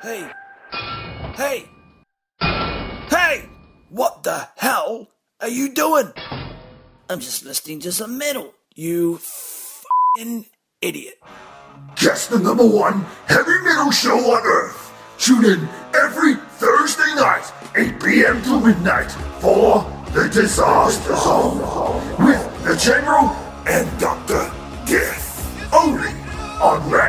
Hey! Hey! Hey! What the hell are you doing? I'm just listening to some metal, you f***ing idiot. Just the number one heavy metal show on Earth. Tune in every Thursday night, 8 p.m. to midnight, for The Disaster Zone with the General and Dr. Death. Only on Rad.